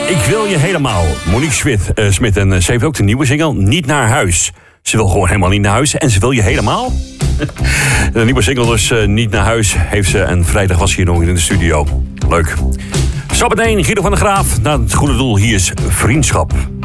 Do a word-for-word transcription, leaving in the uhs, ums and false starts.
Ik wil je helemaal. Monique Smit, uh, Smit en uh, ze heeft ook de nieuwe single Niet naar huis. Ze wil gewoon helemaal niet naar huis en ze wil je helemaal. De nieuwe single dus uh, Niet naar huis heeft ze en vrijdag was ze hier nog in de studio. Leuk. Zo meteen Guido van der Graaf naar het goede doel. Hier is Vriendschap.